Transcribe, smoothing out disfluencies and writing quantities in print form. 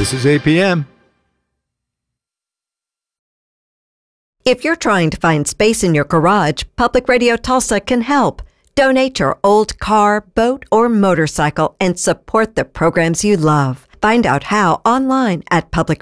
This is APM. If you're trying to find space in your garage, Public Radio Tulsa can help. Donate your old car, boat, or motorcycle and support the programs you love. Find out how online at publicradio.tl.